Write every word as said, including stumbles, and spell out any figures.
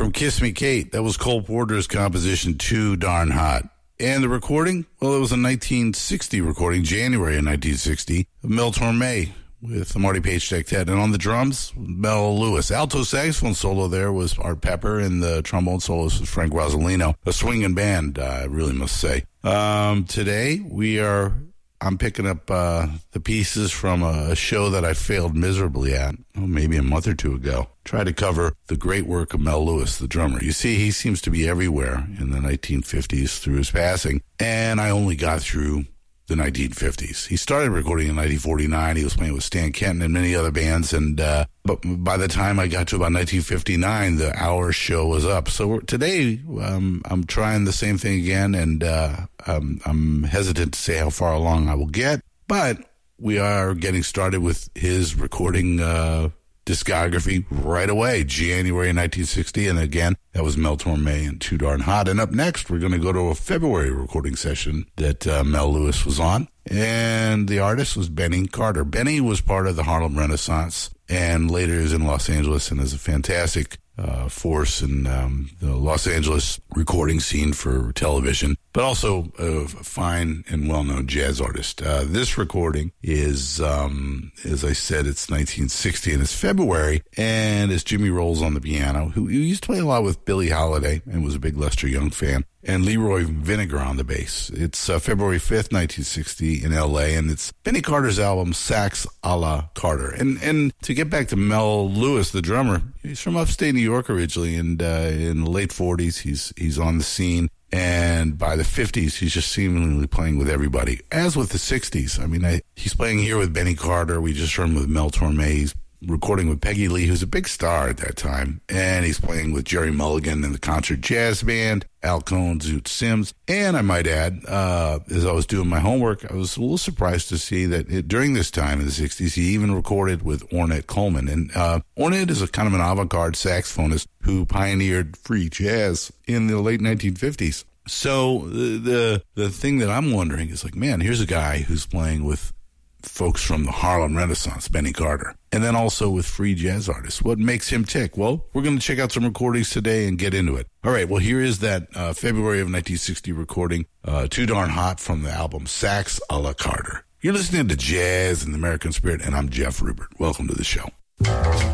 From Kiss Me Kate, that was Cole Porter's composition, Too Darn Hot. And the recording? Well, it was a nineteen sixty recording, January of nineteen sixty, of Mel Torme with the Marty Page Sextet. And on the drums, Mel Lewis. Alto saxophone solo there was Art Pepper, and the trombone soloist was Frank Rosolino. A swinging band, uh, I really must say. Um, today, we are... I'm picking up uh, the pieces from a, a show that I failed miserably at, oh, maybe a month or two ago. Tried to cover the great work of Mel Lewis, the drummer. You see, he seems to be everywhere in the nineteen fifties through his passing, and I only got through the nineteen fifties. He started recording in nineteen forty-nine. He was playing with Stan Kenton and many other bands, and uh, but by the time I got to about nineteen fifty-nine, the hour show was up. So we're, today, um, I'm trying the same thing again, and uh, um, I'm hesitant to say how far along I will get, but we are getting started with his recording uh, discography right away, January nineteen sixty, and again, that was Mel Torme and Too Darn Hot. And up next, we're going to go to a February recording session that uh, Mel Lewis was on, and the artist was Benny Carter. Benny was part of the Harlem Renaissance, and later is in Los Angeles and is a fantastic uh, force in um, the Los Angeles recording scene for television, but also a fine and well-known jazz artist. Uh, this recording is, um, as I said, it's nineteen sixty, and it's February, and it's Jimmy Rolls on the piano, who, who used to play a lot with Billie Holiday and was a big Lester Young fan, and Leroy Vinegar on the bass. It's uh, February fifth, nineteen sixty in L A, and it's Benny Carter's album, Sax a la Carter. And and to get back to Mel Lewis, the drummer, he's from upstate New York originally, and uh, in the late forties, he's he's on the scene. And by the fifties, he's just seemingly playing with everybody, as with the sixties. I mean, I, he's playing here with Benny Carter. We just heard him with Mel Torme. He's recording with Peggy Lee, who's a big star at that time. And he's playing with Jerry Mulligan and the Concert Jazz Band, Al Cohn, Zoot Sims. And I might add, uh, as I was doing my homework, I was a little surprised to see that it, during this time in the sixties, he even recorded with Ornette Coleman. And uh, Ornette is a kind of an avant-garde saxophonist who pioneered free jazz in the late nineteen fifties. So the, the the thing that I'm wondering is like, man, here's a guy who's playing with folks from the Harlem Renaissance, Benny Carter, and then also with free jazz artists. What makes him tick? Well, we're going to check out some recordings today and get into it. All right, well, here is that uh, February of nineteen sixty recording, uh, Too Darn Hot, from the album Sax a la Carter. You're listening to Jazz in the American Spirit, and I'm Jeff Rupert. Welcome to the show.